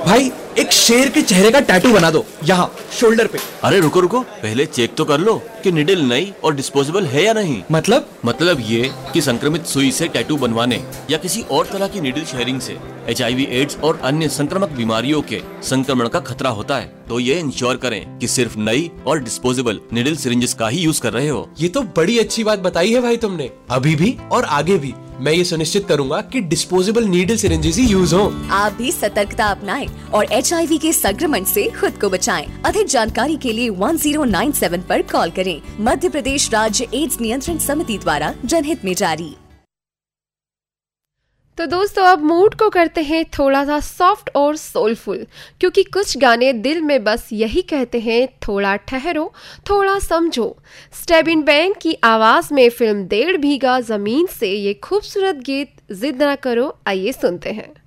भाई एक शेर के चेहरे का टैटू बना दो यहाँ शोल्डर पे। अरे रुको रुको, पहले चेक तो कर लो कि निडल नई और डिस्पोजेबल है या नहीं। मतलब ये कि संक्रमित सुई से टैटू बनवाने या किसी और तरह की निडल शेयरिंग से HIV, एड्स और अन्य संक्रामक बीमारियों के संक्रमण का खतरा होता है। तो ये इंश्योर करें कि सिर्फ नई और डिस्पोजेबल निडल सिरिंजेस का ही यूज कर रहे हो। ये तो बड़ी अच्छी बात बताई है भाई तुमने। अभी भी और आगे भी मैं ये सुनिश्चित करूंगा कि डिस्पोजेबल नीडल सिरिंजेस ही यूज हो। आप भी सतर्कता अपनाएं और HIV के संक्रमण से खुद को बचाएं। अधिक जानकारी के लिए 1097 पर कॉल करें। मध्य प्रदेश राज्य एड्स नियंत्रण समिति द्वारा जनहित में जारी। तो दोस्तों अब मूड को करते हैं थोड़ा सा सॉफ्ट और सोलफुल, क्योंकि कुछ गाने दिल में बस यही कहते हैं, थोड़ा ठहरो थोड़ा समझो। स्टेबिन बैंक की आवाज में फिल्म 1.5 बीघा जमीन से ये खूबसूरत गीत जिद ना करो, आइए सुनते हैं।